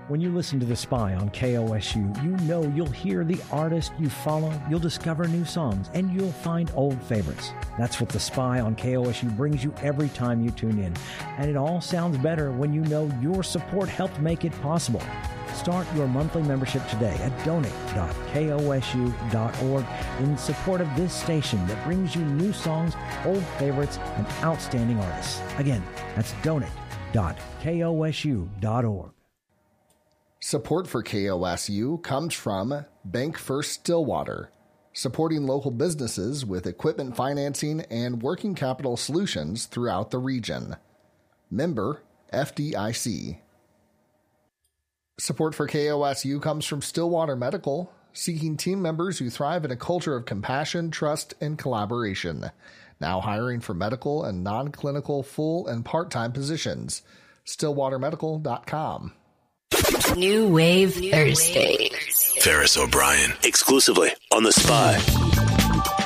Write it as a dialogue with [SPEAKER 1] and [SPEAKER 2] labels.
[SPEAKER 1] When you listen to The Spy on KOSU, you know you'll hear the artist you follow, you'll discover new songs, and you'll find old favorites. That's what The Spy on KOSU brings you every time you tune in. And it all sounds better when you know your support helped make it possible. Start your monthly membership today at donate.kosu.org in support of this station that brings you new songs, old favorites, and outstanding artists. Again, that's donate.kosu.org.
[SPEAKER 2] Support for KOSU comes from Bank First Stillwater, supporting local businesses with equipment financing and working capital solutions throughout the region. Member FDIC. Support for KOSU comes from Stillwater Medical, seeking team members who thrive in a culture of compassion, trust, and collaboration. Now hiring for medical and non-clinical full and part-time positions. StillwaterMedical.com.
[SPEAKER 3] New Wave Thursday.
[SPEAKER 4] Ferris O'Brien, exclusively on The Spy.